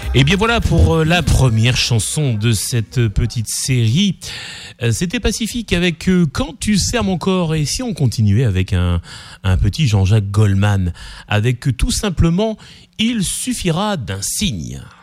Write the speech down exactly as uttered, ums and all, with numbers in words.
Et bien voilà pour la première chanson de cette petite série. C'était Pacifique avec Quand tu serres mon corps. Et si on continuait avec un, un petit Jean-Jacques Goldman, avec tout simplement Il suffira d'un signe.